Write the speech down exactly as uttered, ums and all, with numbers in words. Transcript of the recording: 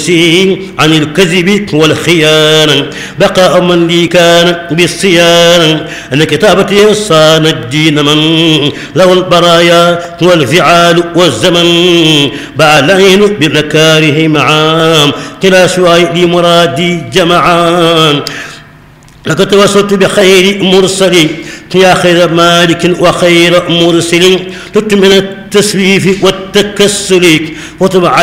عن الكذب والخيانة بقاء من لي كان بالصيانة أن كتابتي صان الدين من له البرايا والفعال والزمن بعلين بالمكاره معام كلا شوي لمرادي جمعان لقد توسلت بخير مرسل يا خير مالك وخير مرسل تت من التسويف والتكسل وتب